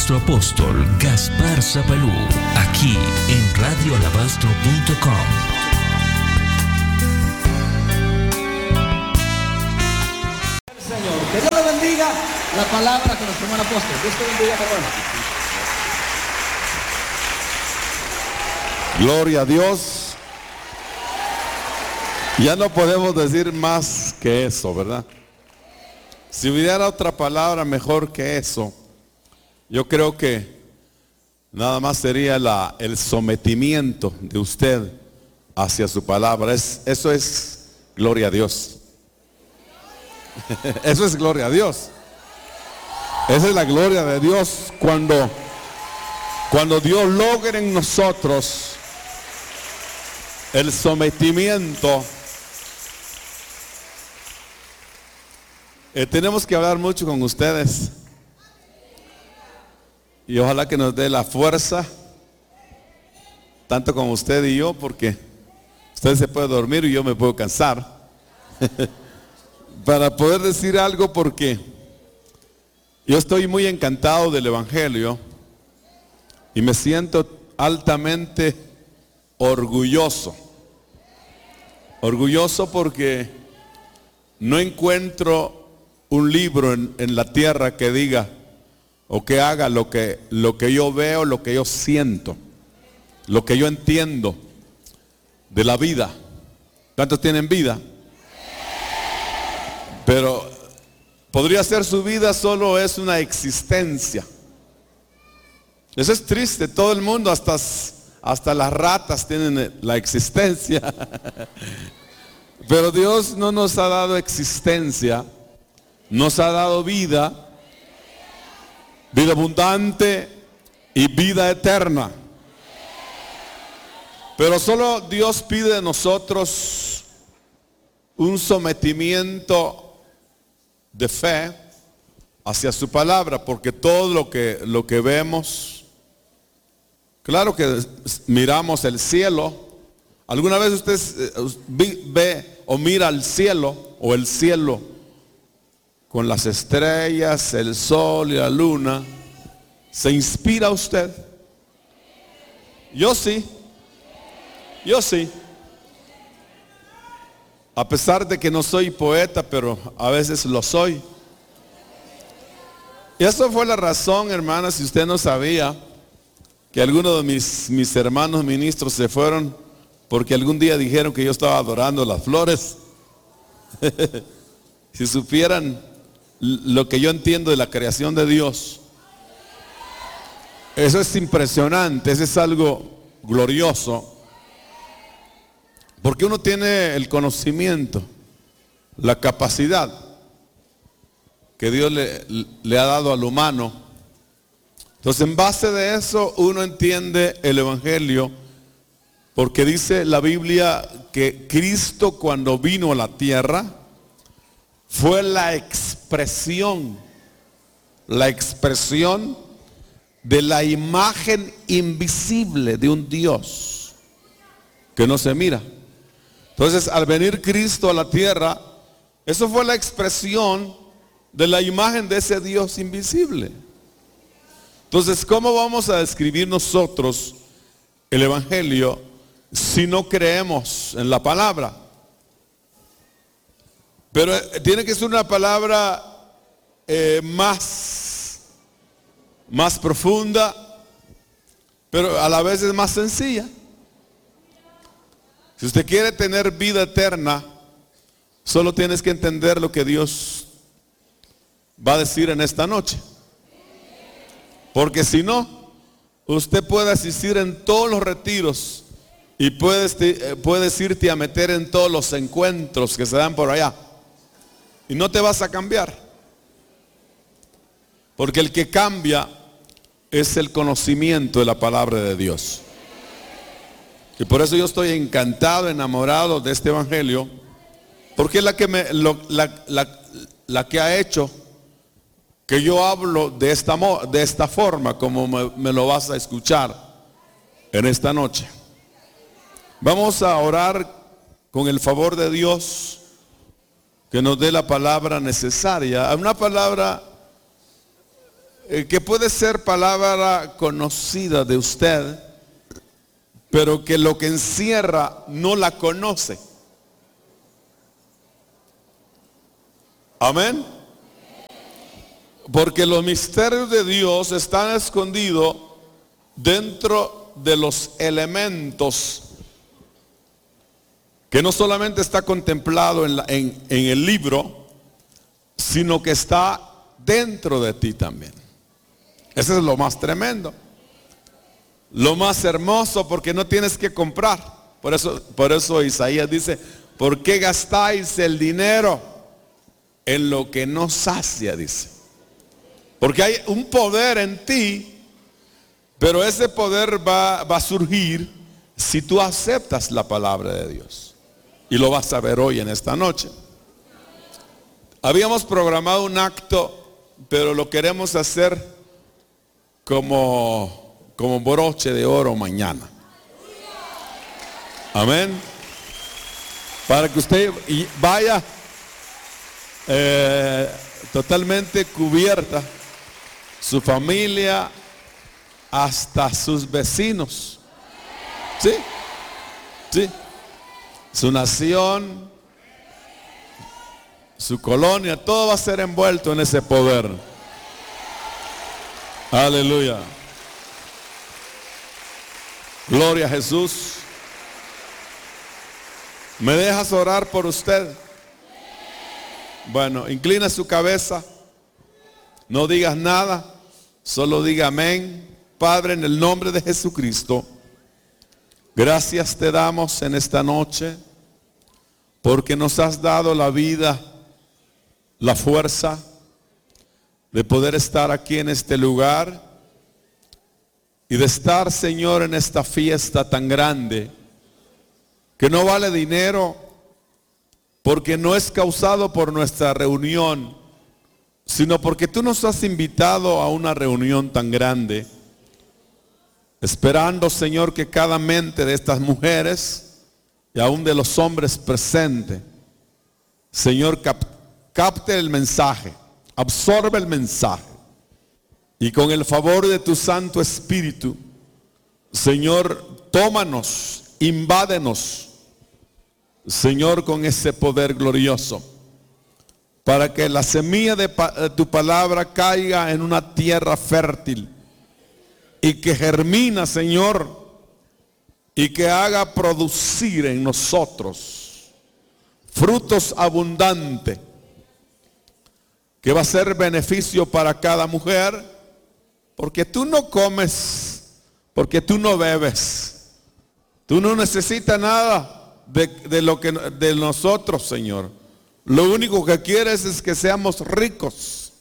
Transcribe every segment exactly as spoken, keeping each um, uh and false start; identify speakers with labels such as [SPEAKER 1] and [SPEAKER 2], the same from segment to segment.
[SPEAKER 1] nuestro apóstol Gaspar Zapalú, aquí en radio alabastro punto com.
[SPEAKER 2] Señor, que Dios le bendiga la palabra que nos tomó el apóstol. Dios te bendiga, hermano.
[SPEAKER 3] Gloria a Dios. Ya no podemos decir más que eso, ¿verdad? Si hubiera otra palabra mejor que eso, yo creo que nada más sería la, el sometimiento de usted hacia su palabra. Es, eso es gloria a Dios. Eso es gloria a Dios. Esa es la gloria de Dios cuando, cuando Dios logra en nosotros el sometimiento. Eh, tenemos que hablar mucho con ustedes y ojalá que nos dé la fuerza, tanto como usted y yo, porque usted se puede dormir y yo me puedo cansar para poder decir algo, porque yo estoy muy encantado del Evangelio y me siento altamente orgulloso. Orgulloso porque no encuentro un libro en, en la tierra que diga o que haga lo que, lo que yo veo, lo que yo siento, lo que yo entiendo de la vida. ¿Cuántos tienen vida? Pero podría ser su vida, solo es una existencia. Eso es triste, todo el mundo, hasta, hasta las ratas tienen la existencia. Pero Dios no nos ha dado existencia, nos ha dado vida, vida abundante y vida eterna. Pero solo Dios pide de nosotros un sometimiento de fe hacia su palabra, porque todo lo que, lo que vemos, claro que miramos el cielo. ¿Alguna vez usted ve o mira al cielo o el cielo con las estrellas, el sol y la luna? ¿Se inspira usted? Yo sí, yo sí. A pesar de que no soy poeta, pero a veces lo soy. Y eso fue la razón, hermana, si usted no sabía, que algunos de mis, mis hermanos ministros se fueron porque algún día dijeron que yo estaba adorando las flores. Si supieran lo que yo entiendo de la creación de Dios, eso es impresionante, eso es algo glorioso. Porque uno tiene el conocimiento, la capacidad que Dios le, le ha dado al humano. Entonces, en base de eso, uno entiende el Evangelio, porque dice la Biblia que Cristo, cuando vino a la tierra, fue la expresión, la expresión de la imagen invisible de un Dios que no se mira. Entonces, al venir Cristo a la tierra, eso fue la expresión de la imagen de ese Dios invisible. Entonces, ¿cómo vamos a describir nosotros el Evangelio si no creemos en la palabra? Pero tiene que ser una palabra eh, más, más profunda, pero a la vez es más sencilla. Si usted quiere tener vida eterna, solo tienes que entender lo que Dios va a decir en esta noche. Porque si no, usted puede asistir en todos los retiros y puedes, puedes irte a meter en todos los encuentros que se dan por allá y no te vas a cambiar. Porque el que cambia es el conocimiento de la palabra de Dios. Y por eso yo estoy encantado, enamorado de este Evangelio, porque es la que, me, lo, la, la, la que ha hecho que yo hablo de esta, de esta forma, como me, me lo vas a escuchar en esta noche. Vamos a orar con el favor de Dios, que nos dé la palabra necesaria, una palabra eh, que puede ser palabra conocida de usted, pero que lo que encierra no la conoce. Amén. Porque los misterios de Dios están escondidos dentro de los elementos que no solamente está contemplado en, la, en, en el libro, sino que está dentro de ti también. Ese es lo más tremendo, lo más hermoso, porque no tienes que comprar. Por eso, por eso Isaías dice: ¿por qué gastáis el dinero en lo que no sacia? Dice. Porque hay un poder en ti, pero ese poder va, va a surgir si tú aceptas la palabra de Dios. Y lo vas a ver hoy en esta noche. Habíamos programado un acto, pero lo queremos hacer como, como broche de oro mañana. Amén. Para que usted vaya eh, totalmente cubierta, su familia, hasta sus vecinos. ¿Sí? ¿Sí? Su nación, su colonia, todo va a ser envuelto en ese poder. Aleluya. Gloria a Jesús. ¿Me dejas orar por usted? Bueno, inclina su cabeza. No digas nada, solo diga amén. Padre, en el nombre de Jesucristo, gracias te damos en esta noche porque nos has dado la vida, la fuerza de poder estar aquí en este lugar y de estar, Señor, en esta fiesta tan grande que no vale dinero, porque no es causado por nuestra reunión, sino porque tú nos has invitado a una reunión tan grande, esperando, Señor, que cada mente de estas mujeres y aún de los hombres presentes, Señor, cap capte el mensaje, absorbe el mensaje, y con el favor de tu Santo Espíritu, Señor, tómanos, invádenos, Señor, con ese poder glorioso, para que la semilla de, pa de tu palabra caiga en una tierra fértil y que germina, Señor, y que haga producir en nosotros frutos abundantes, que va a ser beneficio para cada mujer, porque tú no comes, porque tú no bebes, tú no necesitas nada de, de lo que de nosotros, Señor. Lo único que quieres es que seamos ricos,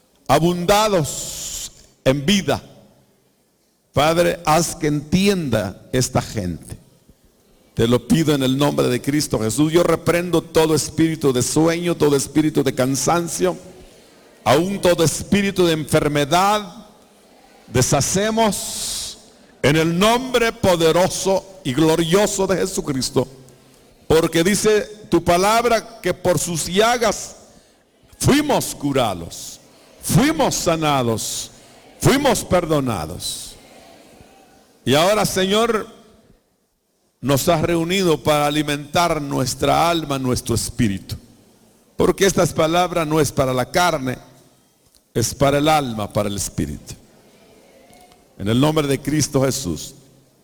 [SPEAKER 3] abundados en vida. Padre, haz que entienda esta gente. Te lo pido en el nombre de Cristo Jesús. Yo reprendo todo espíritu de sueño, todo espíritu de cansancio, aún todo espíritu de enfermedad. Deshacemos en el nombre poderoso y glorioso de Jesucristo. Porque dice tu palabra que por sus llagas fuimos curados, fuimos sanados, fuimos perdonados. Y ahora, Señor, nos has reunido para alimentar nuestra alma, nuestro espíritu. Porque estas palabras no es para la carne, es para el alma, para el espíritu. En el nombre de Cristo Jesús,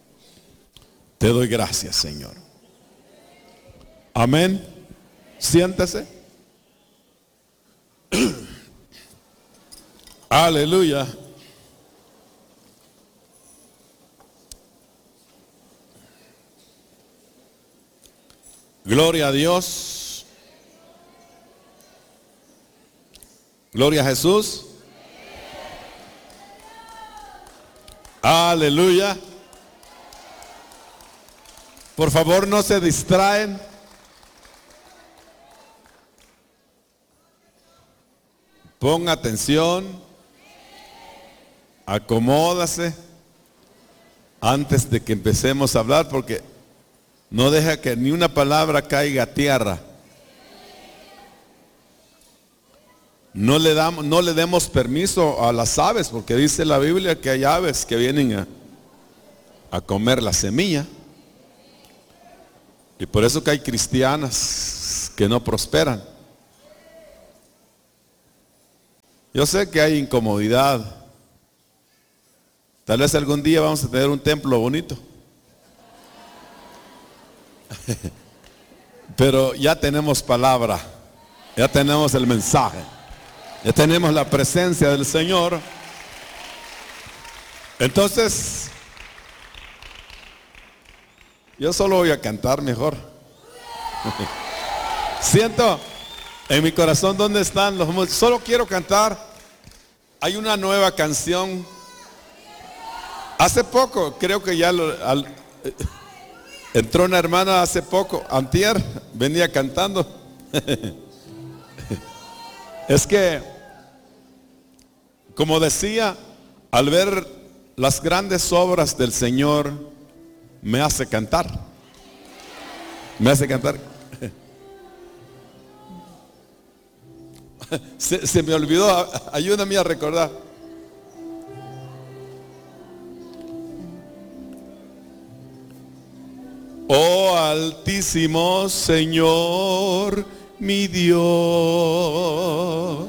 [SPEAKER 3] te doy gracias, Señor. Amén. Siéntese. Aleluya. Gloria a Dios. Gloria a Jesús. Aleluya. Por favor, no se distraen. Ponga atención. Acomódase antes de que empecemos a hablar, porque no deja que ni una palabra caiga a tierra. no le damos, no le demos permiso a las aves, porque dice la Biblia que hay aves que vienen a, a comer la semilla. Y por eso que hay cristianas que no prosperan. Yo sé que hay incomodidad. Tal vez algún día vamos a tener un templo bonito. Pero ya tenemos palabra, ya tenemos el mensaje, ya tenemos la presencia del Señor. Entonces, yo solo voy a cantar mejor. Siento en mi corazón dónde están los músicos. Solo quiero cantar. Hay una nueva canción. Hace poco, creo que ya lo, al, entró una hermana hace poco, antier, venía cantando. Es que, como decía, al ver las grandes obras del Señor, me hace cantar. Me hace cantar. Se, se me olvidó, ayúdame a recordar. Oh Altísimo Señor, mi Dios,